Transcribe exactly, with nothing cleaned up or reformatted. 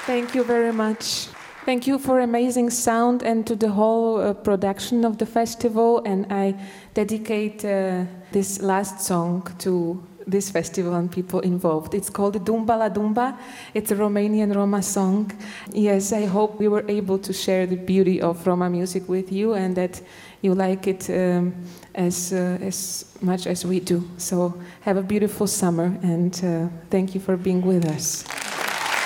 Thank you very much. Thank you for amazing sound and to the whole uh, production of the festival. And I dedicate uh, this last song to this festival and people involved. It's called Dumba la Dumba. It's a Romanian Roma song. Yes, I hope we were able to share the beauty of Roma music with you and that you like it um, as, uh, as much as we do. So have a beautiful summer and uh, thank you for being with us.